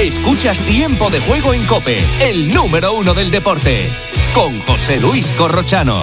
Escuchas Tiempo de Juego en COPE, el número 1 del deporte, con José Luis Corrochano.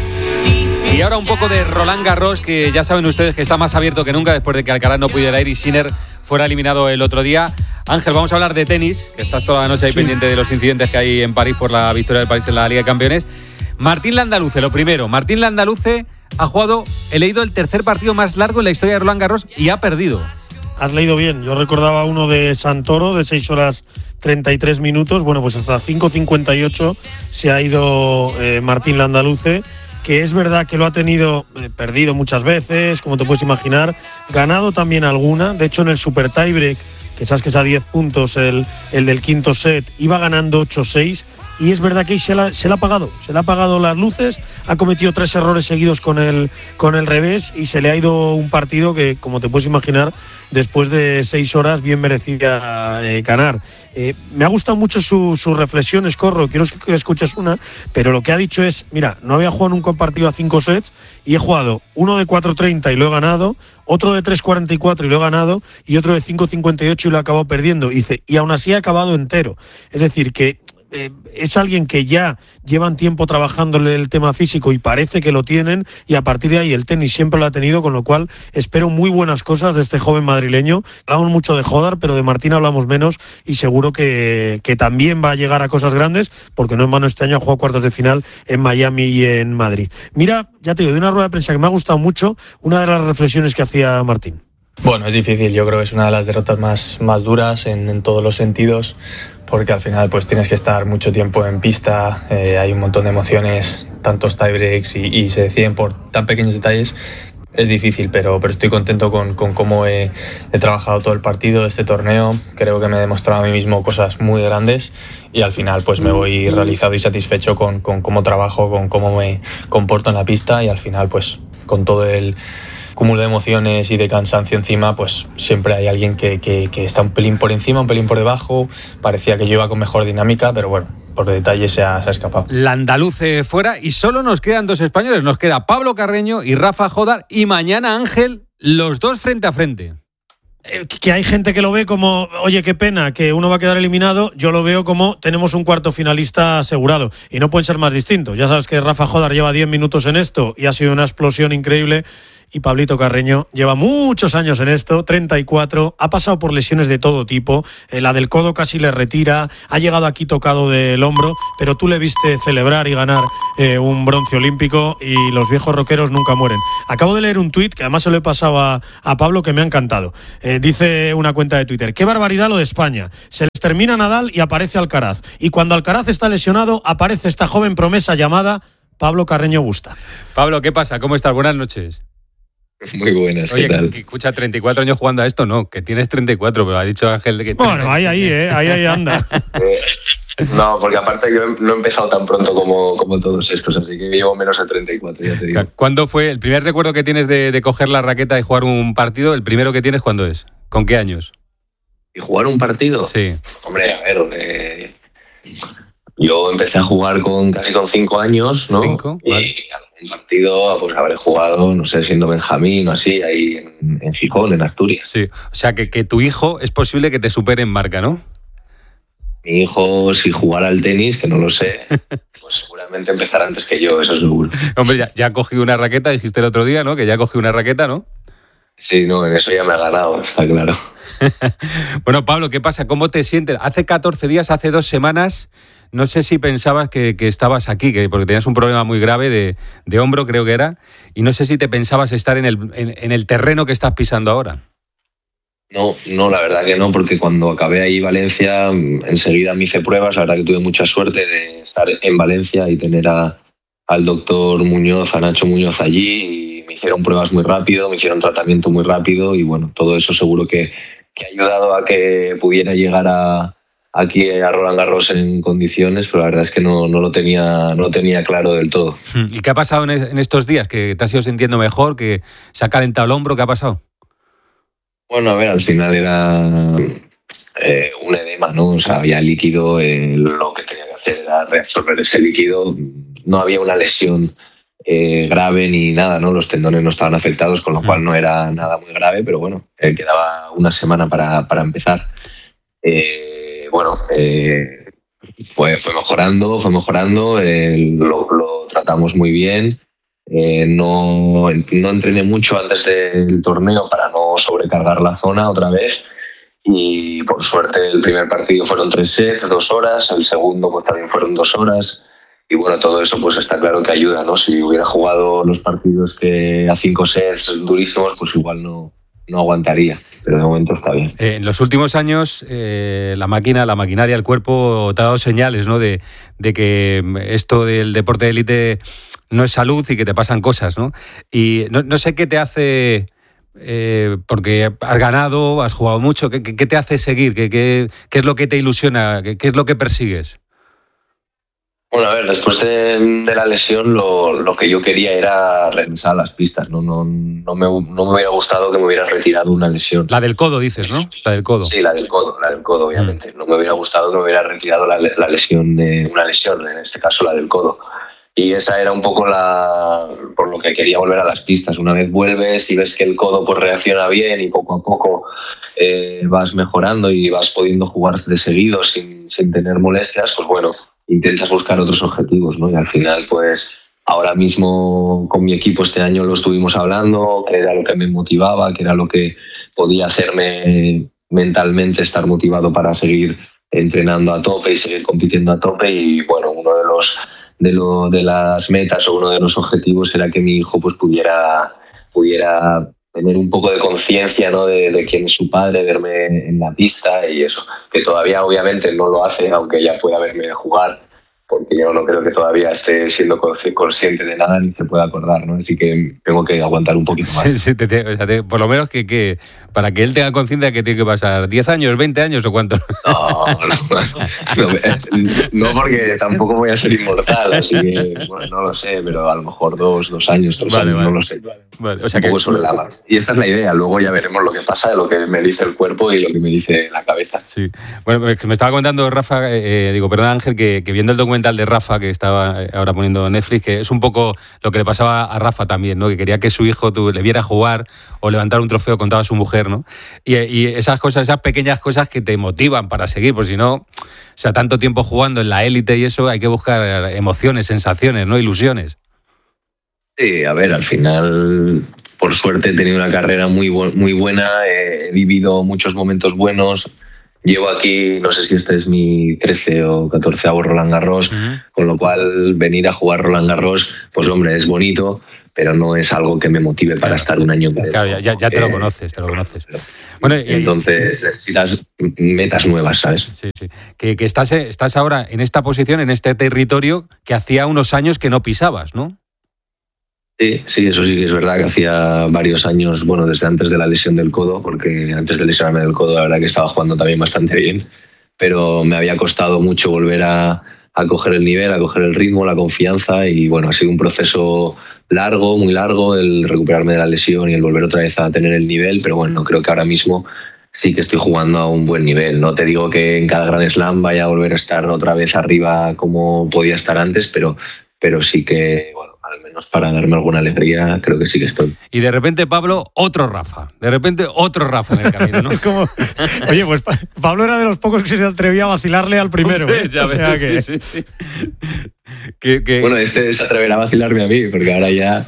Y ahora un poco de Roland Garros, que ya saben ustedes que está más abierto que nunca después de que Alcaraz no pudiera ir y Sinner fuera eliminado el otro día. Ángel, vamos a hablar de tenis, que estás toda la noche ahí pendiente de los incidentes que hay en París por la victoria del París en la Liga de Campeones. Martín Landaluce, lo primero. Martín Landaluce ha jugado, he leído, el tercer partido más largo en la historia de Roland Garros y ha perdido. Has leído bien. Yo recordaba uno de Santoro de 6 horas 33 minutos. Bueno, pues hasta 5:58 se ha ido Martín Landaluce, que es verdad que lo ha tenido perdido muchas veces, como te puedes imaginar, ganado también alguna. De hecho, en el Super Tiebreak, que sabes que es a 10 puntos el del quinto set, iba ganando 8-6. Y es verdad que se le ha apagado las luces, ha cometido 3 errores seguidos con el revés y se le ha ido un partido que, como te puedes imaginar, después de 6 horas bien merecía ganar. Me ha gustado mucho sus reflexiones, Corro, quiero que escuches una, pero lo que ha dicho es, mira, no había jugado nunca un partido a 5 sets y he jugado uno de 4:30 y lo he ganado, otro de 3:44 y lo he ganado y otro de 5:58 y lo he acabado perdiendo. Dice, y aún así ha acabado entero. Es decir, que es alguien que ya llevan tiempo trabajándole el tema físico y parece que lo tienen, y a partir de ahí el tenis siempre lo ha tenido, con lo cual espero muy buenas cosas de este joven madrileño. Hablamos mucho de Jodar, pero de Martín hablamos menos, y seguro que también va a llegar a cosas grandes, porque no en vano este año ha jugado cuartos de final en Miami y en Madrid. Mira, ya te digo, de una rueda de prensa que me ha gustado mucho, una de las reflexiones que hacía Martín. Bueno, es difícil, yo creo que es una de las derrotas más duras en todos los sentidos, porque al final pues tienes que estar mucho tiempo en pista, hay un montón de emociones, tantos tiebreaks y se deciden por tan pequeños detalles. Es difícil, pero estoy contento con cómo he trabajado todo el partido de este torneo. Creo que me he demostrado a mí mismo cosas muy grandes y al final pues me voy realizado y satisfecho con cómo trabajo, con cómo me comporto en la pista, y al final pues con todo el cúmulo de emociones y de cansancio encima, pues siempre hay alguien que está un pelín por encima, un pelín por debajo. Parecía que yo iba con mejor dinámica, pero bueno, por detalles se ha escapado. Landaluce fuera y solo nos quedan 2 españoles. Nos queda Pablo Carreño y Rafa Jodar, y mañana, Ángel, los 2 frente a frente. Que hay gente que lo ve como, oye, qué pena que uno va a quedar eliminado. Yo lo veo como tenemos un cuarto finalista asegurado y no pueden ser más distintos. Ya sabes que Rafa Jodar lleva 10 minutos en esto y ha sido una explosión increíble. Y Pablito Carreño lleva muchos años en esto, 34, ha pasado por lesiones de todo tipo, la del codo casi le retira, ha llegado aquí tocado del hombro, pero tú le viste celebrar y ganar un bronce olímpico, y los viejos rockeros nunca mueren. Acabo de leer un tuit, que además se lo he pasado a Pablo, que me ha encantado. Dice una cuenta de Twitter: qué barbaridad lo de España, se les termina Nadal y aparece Alcaraz, y cuando Alcaraz está lesionado aparece esta joven promesa llamada Pablo Carreño Busta. Pablo, ¿qué pasa? ¿Cómo estás? Buenas noches. Muy buenas, oye, ¿qué tal? Que escucha, 34 años jugando a esto, no, que tienes 34, pero ha dicho Ángel de que... Bueno, ahí anda. No, porque aparte yo no he empezado tan pronto como todos estos, así que llevo menos de 34, ya te digo. ¿Cuándo fue el primer recuerdo que tienes de coger la raqueta y jugar un partido? ¿El primero que tienes cuándo es? ¿Con qué años? ¿Y jugar un partido? Sí. Hombre, a ver, yo empecé a jugar casi con 5 años, ¿no? 5, vale. Y un partido pues habré jugado, no sé, siendo Benjamín o así, ahí en Gijón, en Asturias. Sí, o sea que tu hijo es posible que te supere en marca, ¿no? Mi hijo, si jugara al tenis, que no lo sé, pues seguramente empezará antes que yo, eso seguro. Hombre, ya ha cogido una raqueta, dijiste el otro día, ¿no? Que ya ha cogido una raqueta, ¿no? Sí, no, en eso ya me ha ganado, está claro. Bueno, Pablo, ¿qué pasa? ¿Cómo te sientes? Hace 14 días, hace 2 semanas, no sé si pensabas que estabas aquí, porque tenías un problema muy grave de hombro, creo que era, y no sé si te pensabas estar en el terreno que estás pisando ahora. No, la verdad que no, porque cuando acabé ahí Valencia, enseguida me hice pruebas. La verdad que tuve mucha suerte de estar en Valencia y tener al doctor Muñoz, a Nacho Muñoz allí, y me hicieron pruebas muy rápido, me hicieron tratamiento muy rápido, y bueno, todo eso seguro que ha ayudado a que pudiera llegar aquí a Roland Garros en condiciones, pero la verdad es que no lo tenía claro del todo. ¿Y qué ha pasado en estos días? ¿Que te has ido sintiendo mejor? ¿Que se ha calentado el hombro? ¿Qué ha pasado? Bueno, a ver, al final era un edema, ¿no? O sea, había líquido, lo que tenía que hacer era reabsorber ese líquido. No había una lesión grave ni nada, ¿no? Los tendones no estaban afectados, con lo cual no era nada muy grave, pero bueno, quedaba una semana para empezar. bueno, fue mejorando, lo tratamos muy bien. No entrené mucho antes del torneo para no sobrecargar la zona otra vez, y por suerte el primer partido fueron 3 sets, 2 horas, el segundo pues también fueron 2 horas, y bueno, todo eso pues está claro que ayuda, ¿no? Si hubiera jugado los partidos que a 5 sets durísimos, pues igual no aguantaría, pero de momento está bien. En los últimos años la maquinaria, el cuerpo te ha dado señales, ¿no? de que esto del deporte de élite no es salud y que te pasan cosas, ¿no? Y no sé qué te hace, porque has ganado, has jugado mucho, ¿qué te hace seguir? ¿Qué es lo que te ilusiona? ¿Qué es lo que persigues? Bueno, a ver, después de la lesión lo que yo quería era regresar a las pistas. No me hubiera gustado que me hubiera retirado una lesión. La del codo, dices, ¿no? La del codo. Sí, la del codo, obviamente. No me hubiera gustado que me hubiera retirado la lesión de una lesión, en este caso la del codo. Y esa era un poco por lo que quería volver a las pistas. Una vez vuelves y ves que el codo pues reacciona bien y poco a poco vas mejorando y vas pudiendo jugar de seguido sin tener molestias, pues bueno, intentas buscar otros objetivos, ¿no? Y al final, pues ahora mismo con mi equipo este año lo estuvimos hablando, que era lo que me motivaba, que era lo que podía hacerme mentalmente estar motivado para seguir entrenando a tope y seguir compitiendo a tope. Y bueno, uno de las metas o uno de los objetivos era que mi hijo pues pudiera tener un poco de conciencia, ¿no? de quién es su padre, verme en la pista y eso, que todavía obviamente no lo hace, aunque ya pueda verme jugar, porque yo no creo que todavía esté siendo consciente de nada ni se pueda acordar, ¿no? Así que tengo que aguantar un poquito más. Sí, por lo menos que para que él tenga conciencia que tiene que pasar 10 años, 20 años o cuánto. No, porque tampoco voy a ser inmortal, así que bueno, no lo sé, pero a lo mejor 2 años, 3 años, no lo sé. Vale. O sea un poco sobre la base. Y esta es la idea, luego ya veremos lo que pasa, lo que me dice el cuerpo y lo que me dice la cabeza. Sí. Bueno, me estaba contando Rafa, Ángel, que viendo el documental de Rafa, que estaba ahora poniendo Netflix, que es un poco lo que le pasaba a Rafa también, ¿no? Que quería que su hijo le viera jugar o levantar un trofeo, contaba su mujer, ¿no? Y esas cosas, esas pequeñas cosas que te motivan para seguir, porque si no, o sea, tanto tiempo jugando en la élite y eso, hay que buscar emociones, sensaciones, ¿no? Ilusiones. Sí, a ver, al final, por suerte he tenido una carrera muy buena, he vivido muchos momentos buenos. Llevo aquí, no sé si este es mi 13 o 14º Roland Garros, con lo cual venir a jugar Roland Garros, pues hombre, es bonito, pero no es algo que me motive para estar un año. Claro, ya te lo conoces, Bueno, entonces necesitas metas nuevas, ¿sabes? Sí. Que estás ahora en esta posición, en este territorio que hacía unos años que no pisabas, ¿no? Sí, eso sí que es verdad, que hacía varios años, bueno, desde antes de la lesión del codo, porque antes de lesionarme del codo la verdad que estaba jugando también bastante bien, pero me había costado mucho volver a coger el nivel, a coger el ritmo, la confianza, y bueno, ha sido un proceso largo, muy largo, el recuperarme de la lesión y el volver otra vez a tener el nivel, pero bueno, creo que ahora mismo sí que estoy jugando a un buen nivel. No te digo que en cada Grand Slam vaya a volver a estar otra vez arriba como podía estar antes, pero sí que, bueno, al menos para darme alguna alegría, creo que sí que estoy. Y de repente, Pablo, otro Rafa en el camino, ¿no? Oye, pues Pablo era de los pocos que se atrevía a vacilarle al primero. Hombre, ya ves, sea que... sí. Bueno, este se atreverá a vacilarme a mí, porque ahora ya...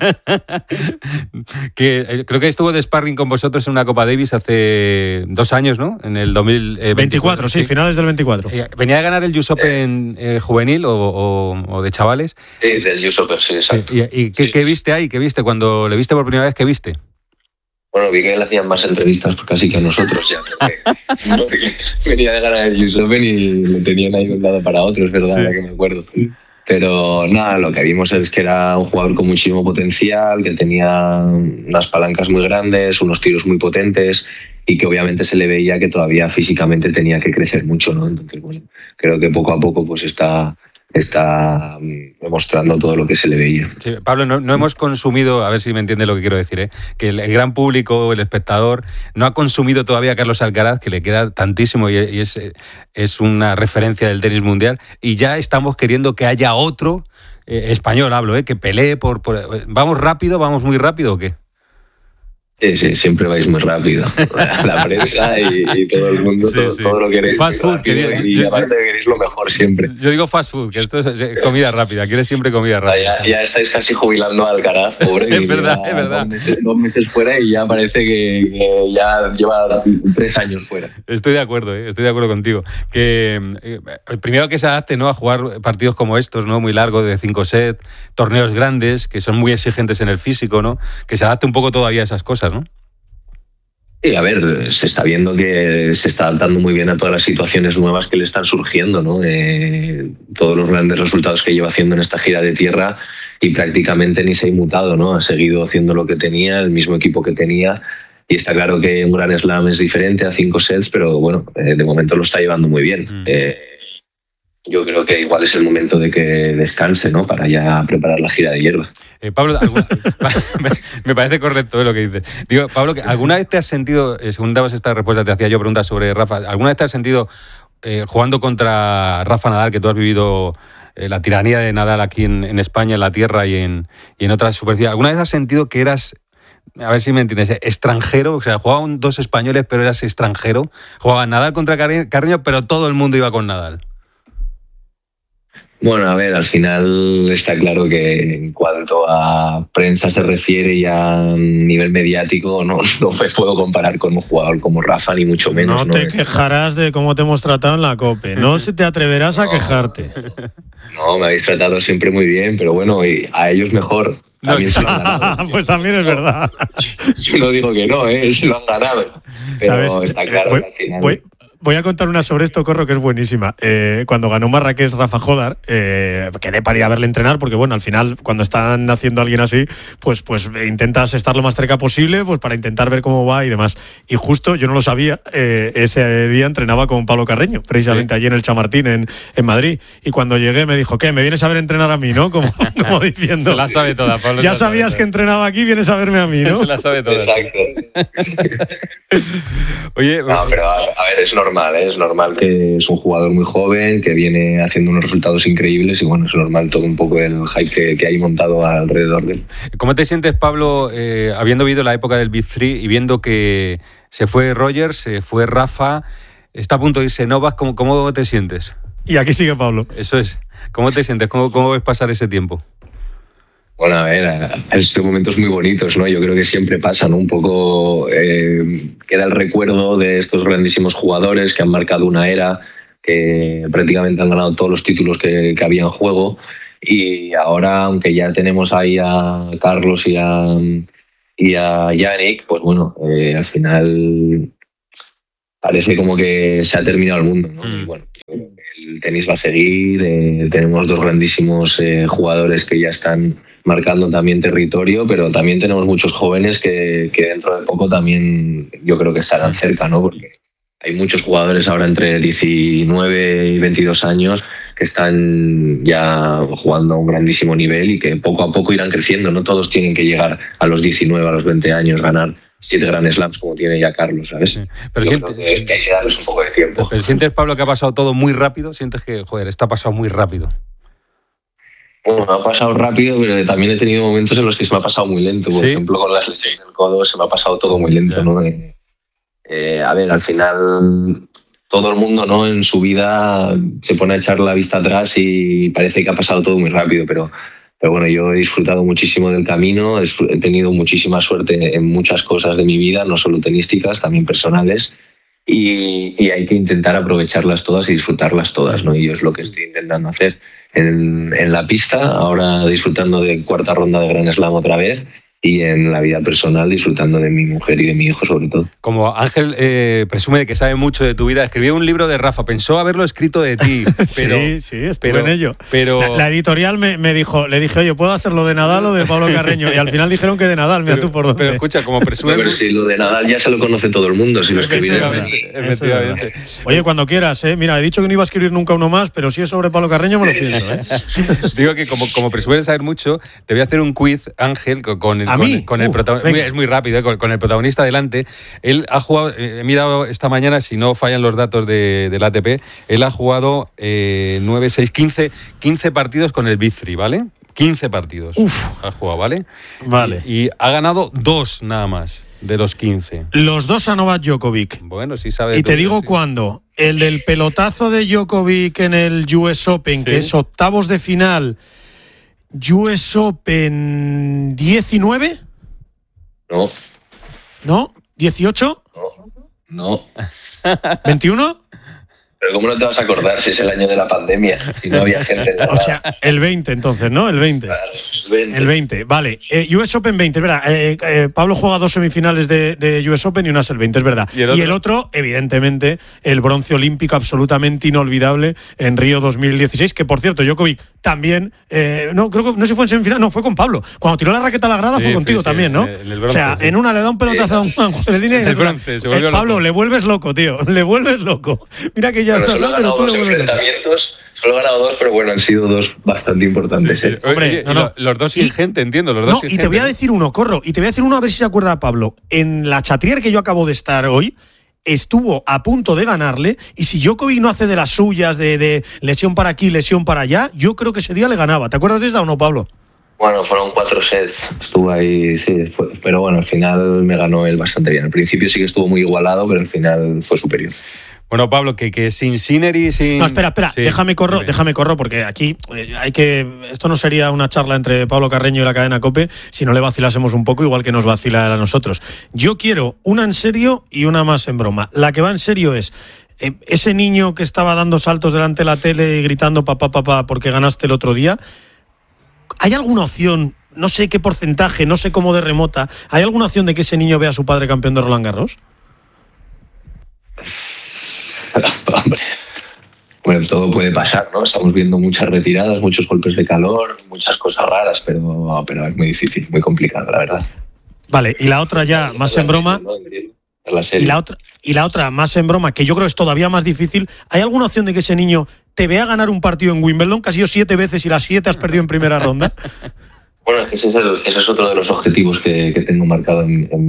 Creo que estuvo de sparring con vosotros en una Copa Davis hace 2 años, ¿no? En el 2024. Sí, finales del 24. ¿Venía a ganar el US Open juvenil o de chavales? Sí, del US Open, sí, exacto. ¿Y qué viste ahí? ¿Qué viste cuando le viste por primera vez? ¿Qué viste? Bueno, vi que le hacían más entrevistas casi que a nosotros ya, porque venía de ganar el US Open y lo tenían ahí de un lado para otro, es verdad, ya que me acuerdo. Pero nada, lo que vimos es que era un jugador con muchísimo potencial, que tenía unas palancas muy grandes, unos tiros muy potentes, y que obviamente se le veía que todavía físicamente tenía que crecer mucho, ¿no? Entonces, bueno, creo que poco a poco pues está demostrando todo lo que se le veía. Sí, Pablo, no hemos consumido, a ver si me entiende lo que quiero decir, que el gran público, el espectador, no ha consumido todavía a Carlos Alcaraz, que le queda tantísimo y es una referencia del tenis mundial, y ya estamos queriendo que haya otro, español hablo, que pelee por... ¿Vamos rápido, vamos muy rápido o qué? Sí, siempre vais muy rápido. La prensa y todo el mundo, todo lo queréis. Fast food, y aparte queréis lo mejor siempre. Yo digo fast food, que esto es comida rápida, quieres siempre comida rápida. Ya estáis casi jubilando a Alcaraz, pobre. Es verdad. 2 meses fuera y ya parece que ya lleva 3 años fuera. Estoy de acuerdo contigo. Que primero que se adapte, ¿no?, a jugar partidos como estos, ¿no?, muy largos, de 5 sets, torneos grandes, que son muy exigentes en el físico, ¿no? Que se adapte un poco todavía a esas cosas, ¿no? Sí, a ver, se está viendo que se está adaptando muy bien a todas las situaciones nuevas que le están surgiendo, ¿no? Todos los grandes resultados que lleva haciendo en esta gira de tierra y prácticamente ni se ha inmutado, ¿no? Ha seguido haciendo lo que tenía, el mismo equipo que tenía, y está claro que un Grand Slam es diferente a 5 sets, pero bueno, de momento lo está llevando muy bien. Yo creo que igual es el momento de que descanse, ¿no?, para ya preparar la gira de hierba. Pablo, me parece correcto lo que dices. Digo, Pablo, ¿alguna vez te has sentido, según dabas esta respuesta, te hacía yo preguntas sobre Rafa, ¿alguna vez te has sentido jugando contra Rafa Nadal, que tú has vivido la tiranía de Nadal aquí en España, en la tierra y en otras superficies? ¿Alguna vez has sentido que eras, a ver si me entiendes, extranjero? O sea, jugaban 2 españoles, pero eras extranjero. Jugaba Nadal contra Carreño, pero todo el mundo iba con Nadal. Bueno, a ver, al final está claro que en cuanto a prensa se refiere y a nivel mediático, no me puedo comparar con un jugador como Rafa, ni mucho menos. No te quejarás de cómo te hemos tratado en la COPE. No se te atreverás a quejarte. No, me habéis tratado siempre muy bien, pero bueno, y a ellos mejor. También se lo han ganado. Pues también es verdad. Yo no digo que no, se lo han ganado. Pero ¿sabes? Está claro que al final... Voy a contar una sobre esto, Corro, que es buenísima. Cuando ganó Marrakech Rafa Jodar, quedé para ir a verle entrenar, porque bueno, al final, cuando están haciendo a alguien así, pues intentas estar lo más cerca posible, pues para intentar ver cómo va y demás. Y justo, yo no lo sabía, ese día entrenaba con Pablo Carreño, precisamente allí en el Chamartín, en Madrid. Y cuando llegué me dijo, ¿qué? ¿Me vienes a ver entrenar a mí, no? Como diciendo... Se la sabe toda, Pablo. Ya sabías que entrenaba aquí, vienes a verme a mí, ¿no? Se la sabe toda. Exacto. Oye... No, pero a ver, es normal que es un jugador muy joven, que viene haciendo unos resultados increíbles y bueno, es normal todo un poco el hype que hay montado alrededor de él. ¿Cómo te sientes, Pablo, habiendo vivido la época del Big Three y viendo que se fue Roger, se fue Rafa, está a punto de irse Novak? ¿Cómo te sientes? Y aquí sigue Pablo. Eso es. ¿Cómo te sientes? ¿Cómo ves pasar ese tiempo? Bueno, a ver, estos momentos muy bonitos, ¿no? Yo creo que siempre pasa, ¿no? Un poco queda el recuerdo de estos grandísimos jugadores que han marcado una era, que prácticamente han ganado todos los títulos que había en juego, y ahora, aunque ya tenemos ahí a Carlos y a Yannick, pues bueno, al final parece como que se ha terminado el mundo, ¿no? Y bueno, el tenis va a seguir, tenemos 2 grandísimos jugadores que ya están marcando también territorio, pero también tenemos muchos jóvenes que dentro de poco también yo creo que estarán cerca, ¿no? Porque hay muchos jugadores ahora entre 19 y 22 años que están ya jugando a un grandísimo nivel y que poco a poco irán creciendo. No todos tienen que llegar a los 19, a los 20 años, ganar 7 Grand Slams como tiene ya Carlos, ¿sabes? Sí. Pero creo que hay que darles un poco de tiempo. Pero ¿sientes, Pablo, que ha pasado todo muy rápido? ¿Sientes que, joder, está pasado muy rápido? Bueno, me ha pasado rápido, pero también he tenido momentos en los que se me ha pasado muy lento. Por ejemplo, con las lesiones del codo se me ha pasado todo muy lento, ¿no? A ver, al final todo el mundo, ¿no?, en su vida se pone a echar la vista atrás y parece que ha pasado todo muy rápido, pero bueno, yo he disfrutado muchísimo del camino, he tenido muchísima suerte en muchas cosas de mi vida, no solo tenísticas, también personales, y hay que intentar aprovecharlas todas y disfrutarlas todas, ¿no? Y yo es lo que estoy intentando hacer en la pista, ahora disfrutando de 4ª ronda de Grand Slam otra vez, y en la vida personal disfrutando de mi mujer y de mi hijo sobre todo. Como Ángel presume de que sabe mucho de tu vida, escribió un libro de Rafa, pensó haberlo escrito de ti. Pero, sí, estuve en ello. Pero la editorial me dijo, le dije, oye, ¿puedo hacerlo de Nadal o de Pablo Carreño? Y al final dijeron que de Nadal, mira tú por dónde. Pero escucha, como presume... Pero si lo de Nadal ya se lo conoce todo el mundo, si lo escribí de Nadal. Efectivamente. Oye, cuando quieras, mira, he dicho que no iba a escribir nunca uno más, pero si es sobre Pablo Carreño me lo pienso, Digo que como presume de saber mucho, te voy a hacer un quiz, Ángel, con el protagonista. Es muy rápido, con el protagonista delante. Él ha jugado, he mirado esta mañana, si no fallan los datos del ATP, él ha jugado 9, 6, 15 partidos con el Big Three, ¿vale? 15 partidos ha jugado, ¿vale? Vale. Y ha ganado 2 nada más. De los 15. Los dos a Novak Djokovic. Bueno, sí sabe. Y te digo cuándo. El del pelotazo de Djokovic en el US Open, sí, que es octavos de final. US Open 19. No. ¿No? ¿18? No. ¿21? Pero ¿cómo no te vas a acordar si es el año de la pandemia y no había gente? O sea, el 20 entonces, ¿no? El 20. Claro, el 20, vale. US Open 20, es verdad. Pablo juega 2 semifinales de US Open y una es el 20, es verdad. ¿Y el otro, evidentemente, el bronce olímpico absolutamente inolvidable en Río 2016, que por cierto, Djokovic también, no sé si fue en semifinal, no, fue con Pablo. Cuando tiró la raqueta a la grada fue contigo también, ¿no? El bronce, o sea, en una le da un pelotazo a un juez de línea y el bronce, se volvió Pablo, loco. Le vuelves loco, tío. Le vuelves loco. Mira que ya está, pero tú le vuelves loco. Solo he ganado 2, pero bueno, han sido 2 bastante importantes. Sí. Hombre, los dos sin gente, entiendo. Los dos sin y te voy a decir uno, Corro, y te voy a decir uno a ver si se acuerda Pablo. En la Chatrier que yo acabo de estar hoy, estuvo a punto de ganarle, y si Djokovic no hace de las suyas, de lesión para aquí, lesión para allá, yo creo que ese día le ganaba. ¿Te acuerdas de esa o no, Pablo? Bueno, fueron 4 sets, estuvo ahí, sí, pero bueno, al final me ganó él bastante bien. Al principio sí que estuvo muy igualado, pero al final fue superior. Bueno, Pablo, que sin Sinner y sin... No, espera, sí, déjame corro, porque aquí esto no sería una charla entre Pablo Carreño y la cadena COPE si no le vacilásemos un poco, igual que nos vacila a nosotros. Yo quiero una en serio y una más en broma. La que va en serio es... ese niño que estaba dando saltos delante de la tele y gritando papá porque ganaste el otro día, ¿hay alguna opción, no sé qué porcentaje, no sé cómo de remota, ¿hay alguna opción de que ese niño vea a su padre campeón de Roland Garros? Hombre, bueno, todo puede pasar, ¿no? Estamos viendo muchas retiradas, muchos golpes de calor, muchas cosas raras, pero es muy difícil, muy complicado, la verdad. Vale, y la otra ya más en broma. Y la otra más en broma, que yo creo es todavía más difícil. ¿Hay alguna opción de que ese niño te vea ganar un partido en Wimbledon, que ha sido 7 veces y las 7 has perdido en primera ronda? Bueno, ese es otro de los objetivos que tengo marcado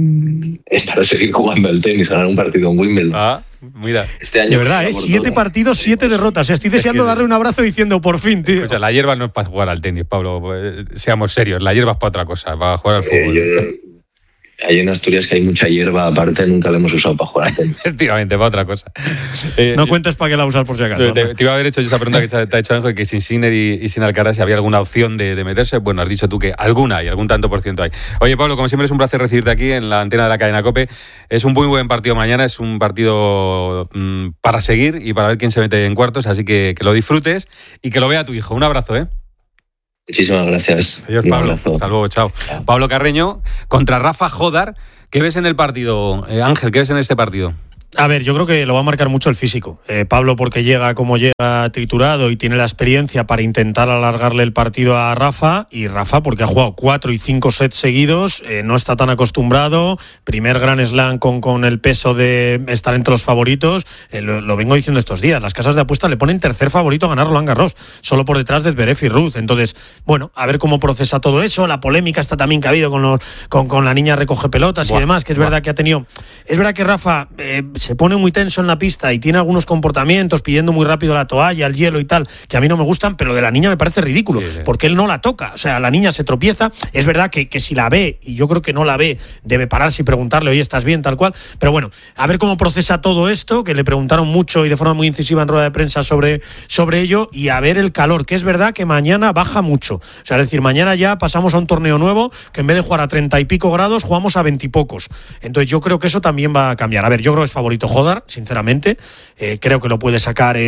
para seguir jugando al tenis, ganar un partido en Wimbledon. Ah, mira. Este año de verdad, 7 partidos, 7 derrotas. Estoy deseando darle un abrazo diciendo por fin, tío. Escucha, la hierba no es para jugar al tenis, Pablo. Seamos serios, la hierba es para otra cosa, para jugar al fútbol. Ahí en Asturias que hay mucha hierba, aparte nunca la hemos usado para jugar al tenis. Efectivamente, para otra cosa. No cuentes para qué la usas por si acaso. Te iba a haber hecho esa pregunta que te ha hecho Ángel, que sin Sinner y sin Alcaraz si había alguna opción de meterse. Bueno, has dicho tú que alguna y algún tanto por ciento hay. Oye, Pablo, como siempre es un placer recibirte aquí en la antena de la cadena COPE. Es un muy buen partido mañana, es un partido para seguir y para ver quién se mete en cuartos, así que lo disfrutes y que lo vea tu hijo. Un abrazo, ¿eh? Muchísimas gracias. Adiós, Pablo. Hasta luego, chao. Pablo Carreño contra Rafa Jodar. ¿Qué ves en el partido, Ángel? ¿Qué ves en este partido? A ver, yo creo que lo va a marcar mucho el físico. Pablo porque llega como llega triturado y tiene la experiencia para intentar alargarle el partido a Rafa, y Rafa porque ha jugado 4 y 5 sets seguidos, no está tan acostumbrado, primer Grand Slam con el peso de estar entre los favoritos, lo vengo diciendo estos días, las casas de apuestas le ponen tercer favorito a ganar Roland Garros, solo por detrás de Zverev y Ruth. Entonces, bueno, a ver cómo procesa todo eso, la polémica está también que ha habido con la niña recoge pelotas y demás, que es verdad que ha tenido... Es verdad que Rafa... se pone muy tenso en la pista y tiene algunos comportamientos pidiendo muy rápido la toalla, el hielo y tal, que a mí no me gustan, pero lo de la niña me parece ridículo, sí. Porque él no la toca, o sea, la niña se tropieza, es verdad que si la ve, y yo creo que no la ve, debe pararse y preguntarle, oye, ¿estás bien? Tal cual, pero bueno, a ver cómo procesa todo esto, que le preguntaron mucho y de forma muy incisiva en rueda de prensa sobre ello, y a ver el calor, que es verdad que mañana baja mucho, o sea, es decir, mañana ya pasamos a un torneo nuevo, que en vez de jugar a 30 y pico grados, jugamos a 20 y pocos, entonces yo creo que eso también va a cambiar. A ver, yo creo que es favorito Jodar, sinceramente, creo que lo puede sacar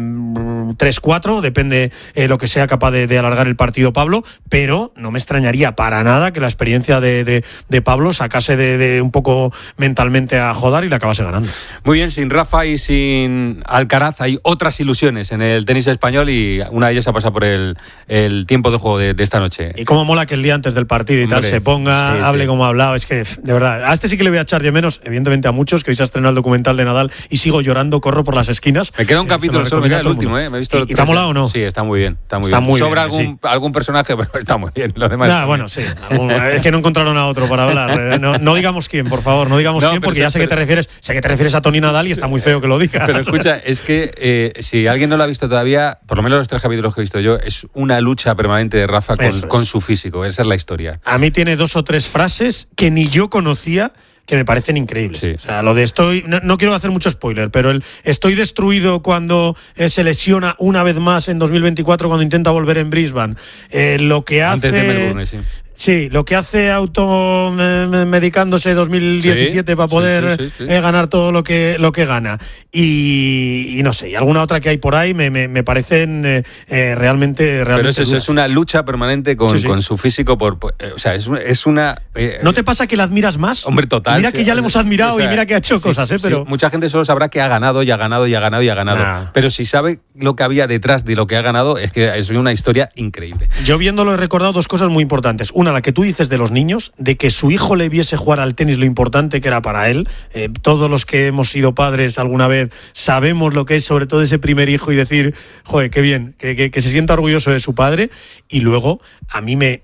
en 3-4, depende lo que sea capaz de alargar el partido Pablo, pero no me extrañaría para nada que la experiencia de Pablo sacase de un poco mentalmente a Jodar y le acabase ganando. Muy bien, sin Rafa y sin Alcaraz hay otras ilusiones en el tenis español y una de ellas ha pasado por el tiempo de juego de esta noche. Y cómo mola que el día antes del partido y tal se ponga, hable como ha hablado, es que de verdad, a este sí que le voy a echar de menos, evidentemente a muchos, que hoy se ha estrenado el documental de Nadal y sigo llorando, corro por las esquinas. Me queda un capítulo solo, me queda el último, ¿eh? Me he visto ¿Y te ha molado o no? Sí, está muy bien. Está muy bien. Sobra algún personaje, pero está muy bien. Los demás bueno, sí. Es que no encontraron a otro para hablar. No digamos quién, por favor, no digamos quién, porque ya sé que te refieres a Toni Nadal y está muy feo que lo digas. Pero escucha, es que si alguien no lo ha visto todavía, por lo menos los 3 capítulos que he visto yo, es una lucha permanente de Rafa con su físico. Esa es la historia. A mí tiene 2 o 3 frases que ni yo conocía, que me parecen increíbles. Sí. O sea, lo de no quiero hacer mucho spoiler, pero estoy destruido cuando se lesiona una vez más en 2024 cuando intenta volver en Brisbane. Lo que hace... Antes de Melbourne, sí. Sí, lo que hace automedicándose 2017 para poder ganar todo lo que gana. Y no sé, y alguna otra que hay por ahí me parecen realmente Pero es eso, duras. es una lucha permanente con su físico. O sea, es una... ¿No te pasa que la admiras más? Hombre, total. Mira que ya le hemos admirado, o sea, y mira que ha hecho cosas, pero... Sí, mucha gente solo sabrá que ha ganado y ha ganado y ha ganado y ha ganado. Nah. Pero si sabe lo que había detrás de lo que ha ganado, es que es una historia increíble. Yo viéndolo he recordado dos cosas muy importantes. Una, la que tú dices de los niños, de que su hijo le viese jugar al tenis, lo importante que era para él. Todos los que hemos sido padres alguna vez sabemos lo que es, sobre todo ese primer hijo, y decir, joder, qué bien, que se sienta orgulloso de su padre. Y luego, a mí me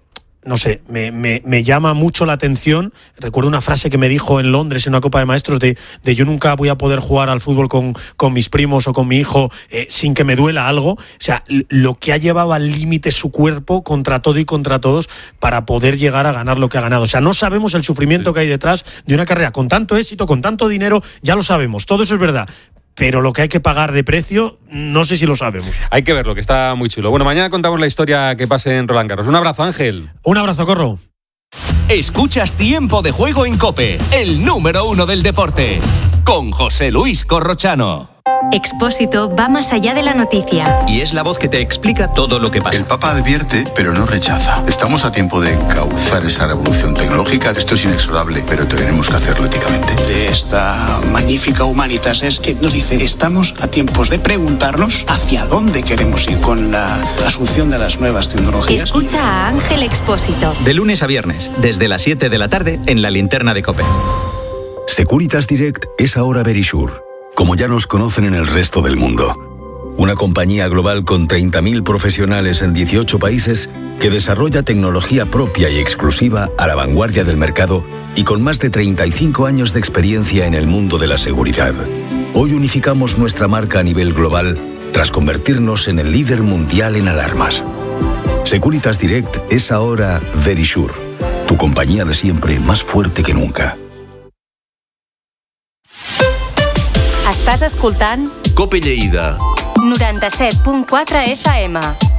llama mucho la atención. Recuerdo una frase que me dijo en Londres en una Copa de Maestros de yo nunca voy a poder jugar al fútbol con mis primos o con mi hijo sin que me duela algo. O sea, lo que ha llevado al límite su cuerpo contra todo y contra todos para poder llegar a ganar lo que ha ganado. O sea, no sabemos el sufrimiento que hay detrás de una carrera con tanto éxito, con tanto dinero, ya lo sabemos, todo eso es verdad. Pero lo que hay que pagar de precio, no sé si lo sabemos. Hay que verlo, que está muy chulo. Bueno, mañana contamos la historia que pase en Roland Garros. Un abrazo, Ángel. Un abrazo, Corro. Escuchas Tiempo de Juego en COPE, el número 1 del deporte, con José Luis Corrochano. Expósito va más allá de la noticia. Y es la voz que te explica todo lo que pasa. El Papa advierte, pero no rechaza. Estamos a tiempo de encauzar esa revolución tecnológica. Esto es inexorable, pero tenemos que hacerlo éticamente. De esta magnífica Humanitas es que nos dice, estamos a tiempos de preguntarnos hacia dónde queremos ir con la asunción de las nuevas tecnologías. Escucha a Ángel Expósito. De lunes a viernes, desde las 7 de la tarde, en la linterna de COPE. Securitas Direct es ahora Verisure, como ya nos conocen en el resto del mundo. Una compañía global con 30.000 profesionales en 18 países que desarrolla tecnología propia y exclusiva a la vanguardia del mercado y con más de 35 años de experiencia en el mundo de la seguridad. Hoy unificamos nuestra marca a nivel global tras convertirnos en el líder mundial en alarmas. Securitas Direct es ahora Verisure, tu compañía de siempre más fuerte que nunca. Estàs escoltant COPE Lleida 97.4 FM.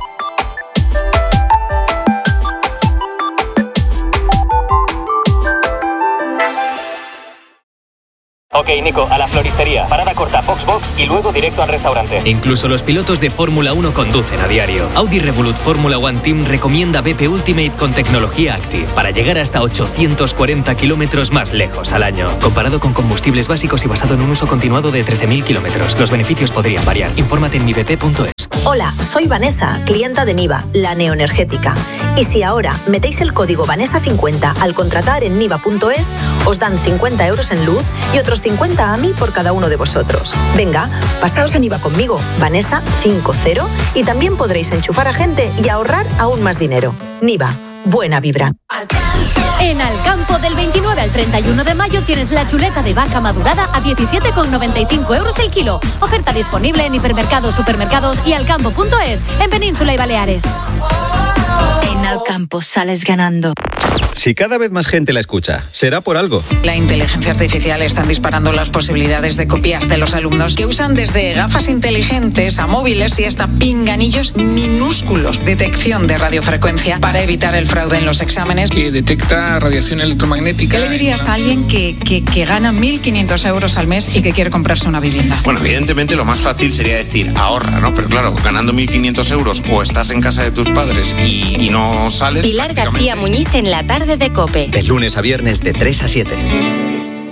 Ok, Nico, a la floristería. Parada corta, Foxbox y luego directo al restaurante. Incluso los pilotos de Fórmula 1 conducen a diario. Audi Revolut Fórmula One Team recomienda BP Ultimate con tecnología Active para llegar hasta 840 kilómetros más lejos al año. Comparado con combustibles básicos y basado en un uso continuado de 13.000 kilómetros. Los beneficios podrían variar. Infórmate en mibp.es. Hola, soy Vanessa, clienta de Niva, la neoenergética. Y si ahora metéis el código Vanessa50 al contratar en niva.es, os dan 50 euros en luz y otros 50 a mí por cada uno de vosotros. Venga, pasaos a Niva conmigo, Vanessa50, y también podréis enchufar a gente y ahorrar aún más dinero. Niva, buena vibra. En Alcampo, del 29 al 31 de mayo tienes la chuleta de vaca madurada a 17,95 euros el kilo. Oferta disponible en hipermercados, supermercados y alcampo.es, en Península y Baleares. En Alcampo sales ganando. Si cada vez más gente la escucha, será por algo. La inteligencia artificial está disparando las posibilidades de copiar de los alumnos, que usan desde gafas inteligentes a móviles y hasta pinganillos minúsculos. Detección de radiofrecuencia para evitar el fraude en los exámenes. Que detecta radiación electromagnética. ¿Qué le dirías a alguien que gana 1.500 euros al mes y que quiere comprarse una vivienda? Bueno, evidentemente lo más fácil sería decir ahorra, ¿no? Pero claro, ganando 1.500 euros o estás en casa de tus padres y no sales... Pilar García Muñiz en la tarde de COPE. De lunes a viernes de 3 a 7.